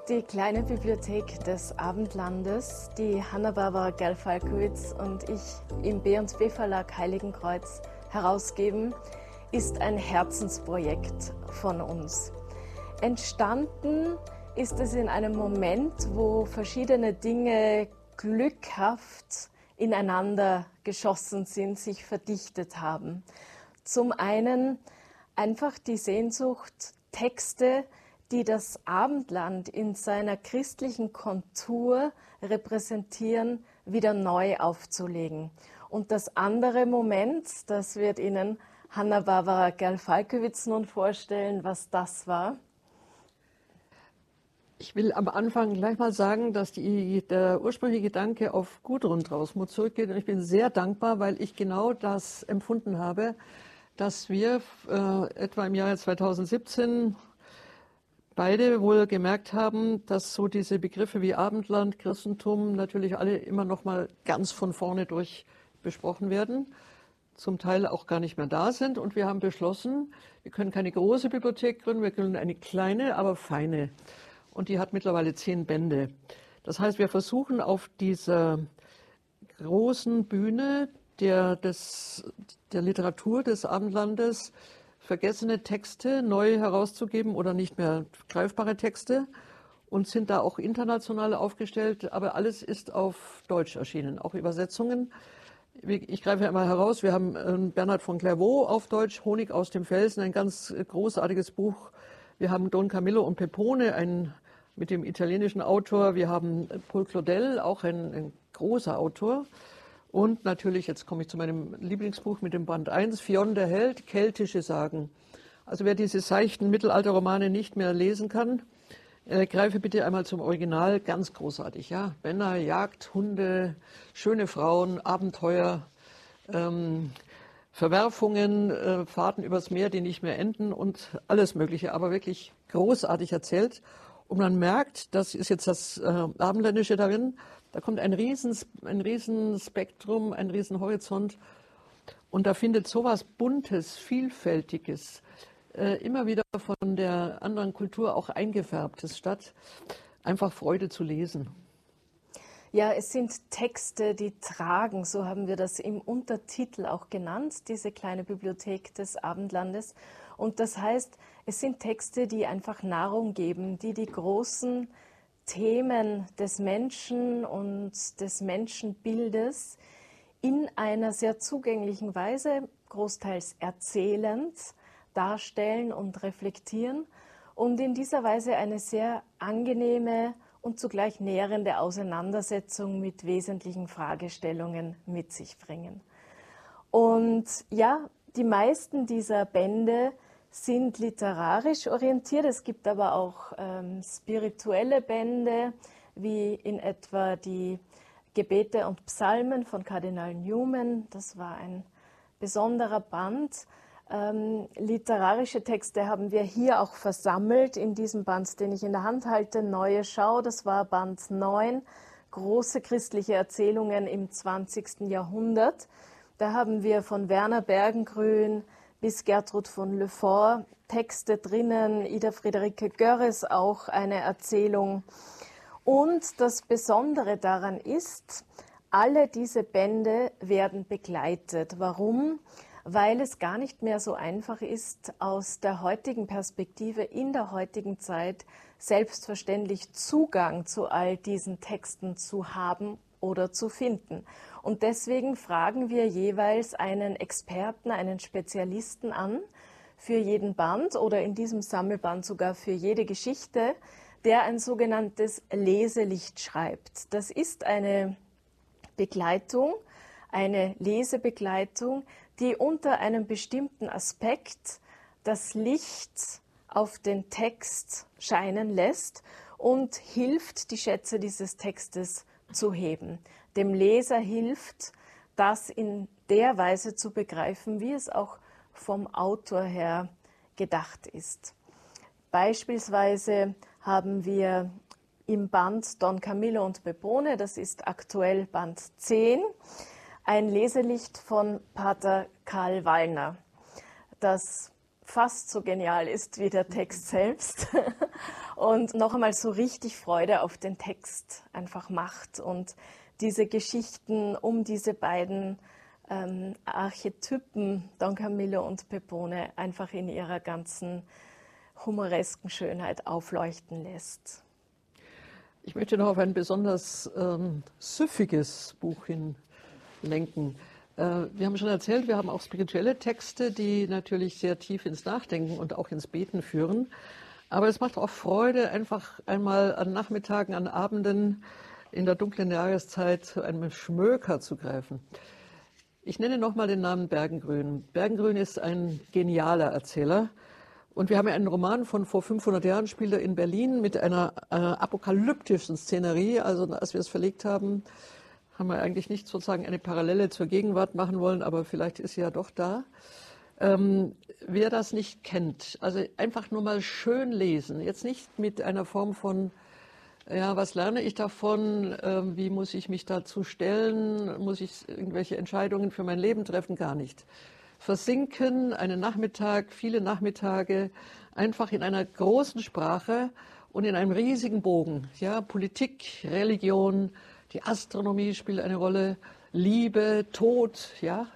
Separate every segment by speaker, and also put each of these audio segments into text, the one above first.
Speaker 1: Die kleine Bibliothek des Abendlandes, die Hanna-Barbara Gerl-Falkowitz und ich im B&B Verlag Heiligenkreuz herausgeben, ist ein Herzensprojekt von uns. Entstanden ist es in einem Moment, wo verschiedene Dinge glückhaft ineinander geschossen sind, sich verdichtet haben. Zum einen einfach die Sehnsucht, Texte, die das Abendland in seiner christlichen Kontur repräsentieren, wieder neu aufzulegen. Und das andere Moment, das wird Ihnen Hanna-Barbara Gerl-Falkowitz nun vorstellen, was das war.
Speaker 2: Ich will am Anfang gleich mal sagen, dass der ursprüngliche Gedanke auf Gudrun Trausmuth zurückgeht. Und ich bin sehr dankbar, weil ich genau das empfunden habe, dass wir etwa im Jahre 2017 beide wohl gemerkt haben, dass so diese Begriffe wie Abendland, Christentum natürlich alle immer noch mal ganz von vorne durch besprochen werden, zum Teil auch gar nicht mehr da sind. Und wir haben beschlossen, wir können keine große Bibliothek gründen, wir gründen eine kleine, aber feine. Und die hat mittlerweile 10 Bände. Das heißt, wir versuchen auf dieser großen Bühne der Literatur des Abendlandes vergessene Texte neu herauszugeben oder nicht mehr greifbare Texte und sind da auch international aufgestellt, aber alles ist auf Deutsch erschienen, auch Übersetzungen. Ich greife ja mal heraus, wir haben Bernhard von Clairvaux auf Deutsch, Honig aus dem Felsen, ein ganz großartiges Buch. Wir haben Don Camillo und Pepone, mit dem italienischen Autor. Wir haben Paul Claudel, auch ein großer Autor. Und natürlich, jetzt komme ich zu meinem Lieblingsbuch mit dem Band 1, Fionn der Held, keltische Sagen. Also wer diese seichten Mittelalterromane nicht mehr lesen kann, greife bitte einmal zum Original, ganz großartig. Ja? Männer, Jagd, Hunde, schöne Frauen, Abenteuer, Verwerfungen, Fahrten übers Meer, die nicht mehr enden und alles Mögliche, aber wirklich großartig erzählt. Und man merkt, das ist jetzt das Abendländische darin, da kommt ein Riesenspektrum, ein Riesenhorizont und da findet sowas Buntes, Vielfältiges, immer wieder von der anderen Kultur auch eingefärbtes statt. Einfach Freude zu lesen.
Speaker 1: Ja, es sind Texte, die tragen, so haben wir das im Untertitel auch genannt, diese kleine Bibliothek des Abendlandes. Und das heißt, es sind Texte, die einfach Nahrung geben, die großen Themen des Menschen und des Menschenbildes in einer sehr zugänglichen Weise, großteils erzählend, darstellen und reflektieren und in dieser Weise eine sehr angenehme und zugleich nährende Auseinandersetzung mit wesentlichen Fragestellungen mit sich bringen. Und ja, die meisten dieser Bände sind literarisch orientiert. Es gibt aber auch spirituelle Bände, wie in etwa die Gebete und Psalmen von Kardinal Newman. Das war ein besonderer Band. Literarische Texte haben wir hier auch versammelt in diesem Band, den ich in der Hand halte, Neue Schau. Das war Band 9, große christliche Erzählungen im 20. Jahrhundert. Da haben wir von Werner Bergengruen bis Gertrud von Le Fort Texte drinnen, Ida Friederike Görres auch eine Erzählung. Und das Besondere daran ist, alle diese Bände werden begleitet. Warum? Weil es gar nicht mehr so einfach ist, aus der heutigen Perspektive, in der heutigen Zeit, selbstverständlich Zugang zu all diesen Texten zu haben oder zu finden. Und deswegen fragen wir jeweils einen Experten, einen Spezialisten an, für jeden Band oder in diesem Sammelband sogar für jede Geschichte, der ein sogenanntes Leselicht schreibt. Das ist eine Begleitung, eine Lesebegleitung, die unter einem bestimmten Aspekt das Licht auf den Text scheinen lässt und hilft, die Schätze dieses Textes zu heben. Dem Leser hilft, das in der Weise zu begreifen, wie es auch vom Autor her gedacht ist. Beispielsweise haben wir im Band Don Camillo und Pepone, das ist aktuell Band 10, ein Leselicht von Pater Karl Wallner, das fast so genial ist wie der Text selbst und noch einmal so richtig Freude auf den Text einfach macht und diese Geschichten um diese beiden Archetypen, Don Camillo und Pepone, einfach in ihrer ganzen humoresken Schönheit aufleuchten lässt.
Speaker 2: Ich möchte noch auf ein besonders süffiges Buch hinlenken. Wir haben schon erzählt, wir haben auch spirituelle Texte, die natürlich sehr tief ins Nachdenken und auch ins Beten führen. Aber es macht auch Freude, einfach einmal an Nachmittagen, an Abenden in der dunklen Jahreszeit zu einem Schmöker zu greifen. Ich nenne nochmal den Namen Bergengruen. Bergengruen ist ein genialer Erzähler. Und wir haben ja einen Roman von vor 500 Jahren, spielt er in Berlin mit einer apokalyptischen Szenerie. Also als wir es verlegt haben, haben wir eigentlich nicht sozusagen eine Parallele zur Gegenwart machen wollen, aber vielleicht ist sie ja doch da. Wer das nicht kennt, also einfach nur mal schön lesen, jetzt nicht mit einer Form von, ja, was lerne ich davon, wie muss ich mich dazu stellen, muss ich irgendwelche Entscheidungen für mein Leben treffen, gar nicht. Versinken, einen Nachmittag, viele Nachmittage, einfach in einer großen Sprache und in einem riesigen Bogen. Ja, Politik, Religion, die Astronomie spielt eine Rolle, Liebe, Tod, ja.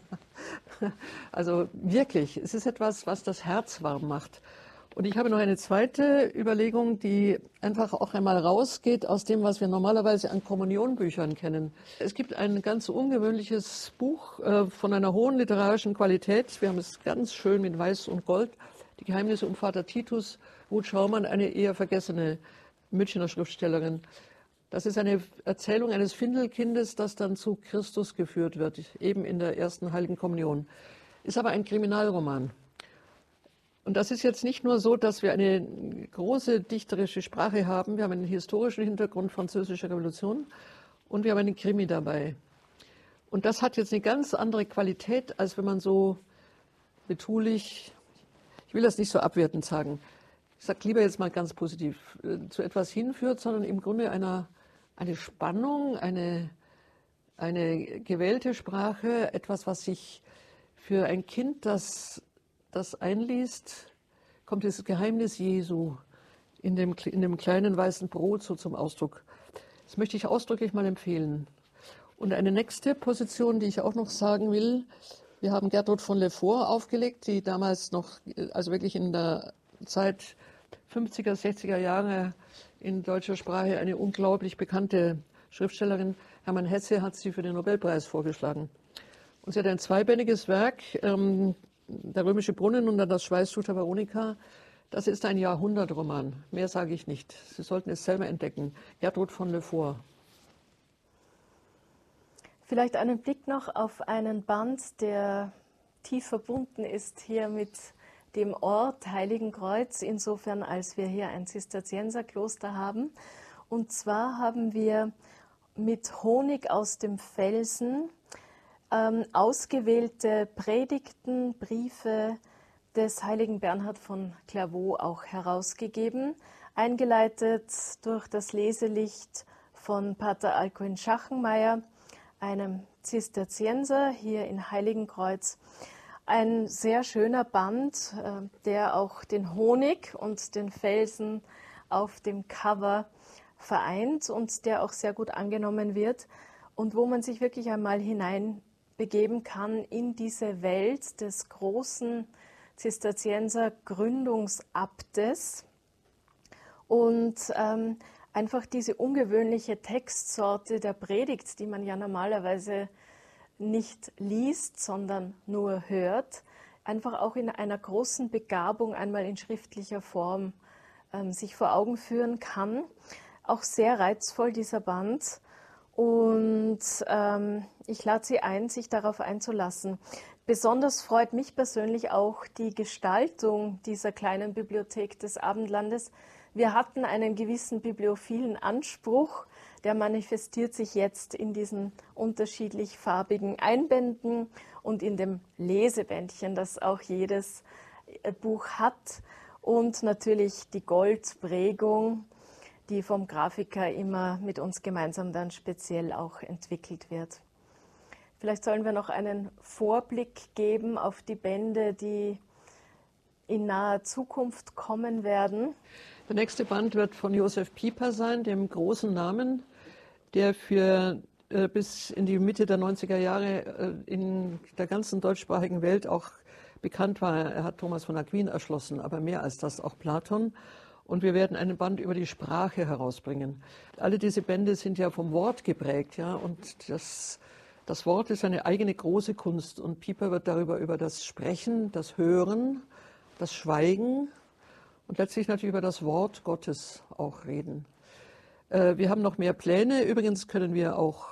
Speaker 2: Also wirklich, es ist etwas, was das Herz warm macht. Und ich habe noch eine zweite Überlegung, die einfach auch einmal rausgeht aus dem, was wir normalerweise an Kommunionbüchern kennen. Es gibt ein ganz ungewöhnliches Buch von einer hohen literarischen Qualität. Wir haben es ganz schön mit Weiß und Gold. Die Geheimnisse um Vater Titus, Ruth Schaumann, eine eher vergessene Münchner Schriftstellerin. Das ist eine Erzählung eines Findelkindes, das dann zu Christus geführt wird, eben in der ersten Heiligen Kommunion. Ist aber ein Kriminalroman. Und das ist jetzt nicht nur so, dass wir eine große dichterische Sprache haben, wir haben einen historischen Hintergrund, französische Revolution, und wir haben einen Krimi dabei. Und das hat jetzt eine ganz andere Qualität, als wenn man so betulich, ich will das nicht so abwertend sagen, ich sage lieber jetzt mal ganz positiv, zu etwas hinführt, sondern im Grunde eine Spannung, eine gewählte Sprache, etwas, was sich für ein Kind, das einliest, kommt das Geheimnis Jesu in dem kleinen weißen Brot so zum Ausdruck. Das möchte ich ausdrücklich mal empfehlen. Und eine nächste Position, die ich auch noch sagen will, wir haben Gertrud von Lefort aufgelegt, die damals noch, also wirklich in der Zeit 50er, 60er Jahre in deutscher Sprache eine unglaublich bekannte Schriftstellerin. Hermann Hesse hat sie für den Nobelpreis vorgeschlagen. Und sie hat ein zweibändiges Werk, Der römische Brunnen und dann das Schweißtuch der Veronika. Das ist ein Jahrhundertroman. Mehr sage ich nicht. Sie sollten es selber entdecken. Gertrud von Lefort.
Speaker 1: Vielleicht einen Blick noch auf einen Band, der tief verbunden ist hier mit dem Ort Heiligenkreuz, insofern als wir hier ein Zisterzienserkloster haben. Und zwar haben wir mit Honig aus dem Felsen ausgewählte Predigten, Briefe des heiligen Bernhard von Clairvaux auch herausgegeben, eingeleitet durch das Leselicht von Pater Alkuin Schachenmeier, einem Zisterzienser hier in Heiligenkreuz. Ein sehr schöner Band, der auch den Honig und den Felsen auf dem Cover vereint und der auch sehr gut angenommen wird und wo man sich wirklich einmal hineinbegeben kann in diese Welt des großen Zisterzienser Gründungsabtes und einfach diese ungewöhnliche Textsorte der Predigt, die man ja normalerweise nicht liest, sondern nur hört, einfach auch in einer großen Begabung einmal in schriftlicher Form sich vor Augen führen kann. Auch sehr reizvoll dieser Band und ich lade Sie ein, sich darauf einzulassen. Besonders freut mich persönlich auch die Gestaltung dieser kleinen Bibliothek des Abendlandes. Wir hatten einen gewissen bibliophilen Anspruch, der manifestiert sich jetzt in diesen unterschiedlich farbigen Einbänden und in dem Lesebändchen, das auch jedes Buch hat und natürlich die Goldprägung, die vom Grafiker immer mit uns gemeinsam dann speziell auch entwickelt wird. Vielleicht sollen wir noch einen Vorblick geben auf die Bände, die in naher Zukunft kommen werden.
Speaker 2: Der nächste Band wird von Josef Pieper sein, dem großen Namen, der bis in die Mitte der 90er Jahre in der ganzen deutschsprachigen Welt auch bekannt war. Er hat Thomas von Aquin erschlossen, aber mehr als das auch Platon. Und wir werden einen Band über die Sprache herausbringen. Alle diese Bände sind ja vom Wort geprägt, ja, und das Wort ist eine eigene große Kunst. Und Pieper wird darüber über das Sprechen, das Hören, das Schweigen und letztlich natürlich über das Wort Gottes auch reden. Wir haben noch mehr Pläne. Übrigens können wir auch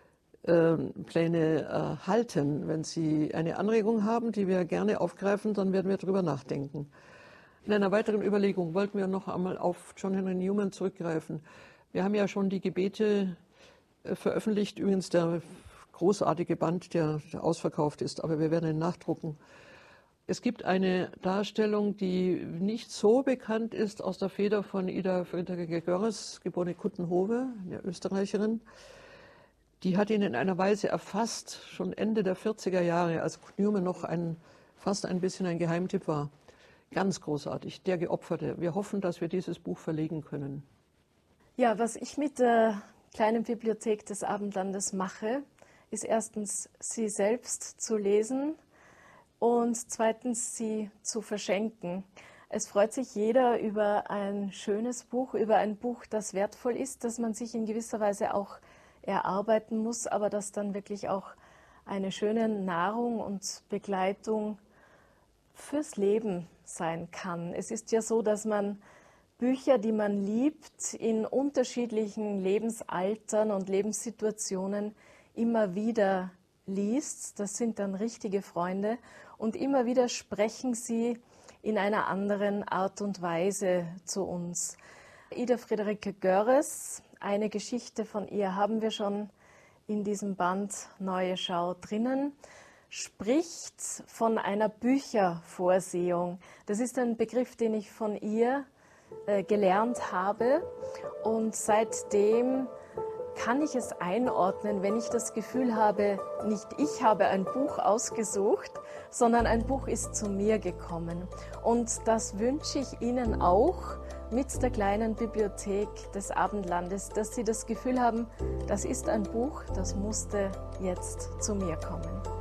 Speaker 2: Pläne halten. Wenn Sie eine Anregung haben, die wir gerne aufgreifen, dann werden wir darüber nachdenken. In einer weiteren Überlegung wollten wir noch einmal auf John Henry Newman zurückgreifen. Wir haben ja schon die Gebete veröffentlicht, übrigens der großartige Band, der ausverkauft ist, aber wir werden ihn nachdrucken. Es gibt eine Darstellung, die nicht so bekannt ist, aus der Feder von Ida Friederike Görres, geborene Kuttenhove, eine Österreicherin. Die hat ihn in einer Weise erfasst, schon Ende der 40er Jahre, als Newman noch fast ein bisschen ein Geheimtipp war. Ganz großartig, der Geopferte. Wir hoffen, dass wir dieses Buch verlegen können.
Speaker 1: Ja, was ich mit der kleinen Bibliothek des Abendlandes mache, ist erstens, sie selbst zu lesen und zweitens, sie zu verschenken. Es freut sich jeder über ein schönes Buch, über ein Buch, das wertvoll ist, das man sich in gewisser Weise auch erarbeiten muss, aber das dann wirklich auch eine schöne Nahrung und Begleitung fürs Leben sein kann. Es ist ja so, dass man Bücher, die man liebt, in unterschiedlichen Lebensaltern und Lebenssituationen immer wieder liest. Das sind dann richtige Freunde und immer wieder sprechen sie in einer anderen Art und Weise zu uns. Ida Friederike Görres, eine Geschichte von ihr haben wir schon in diesem Band Neue Schau drinnen, spricht von einer Büchervorsehung. Das ist ein Begriff, den ich von ihr gelernt habe und seitdem kann ich es einordnen, wenn ich das Gefühl habe, nicht ich habe ein Buch ausgesucht, sondern ein Buch ist zu mir gekommen. Und das wünsche ich Ihnen auch mit der kleinen Bibliothek des Abendlandes, dass Sie das Gefühl haben, das ist ein Buch, das musste jetzt zu mir kommen.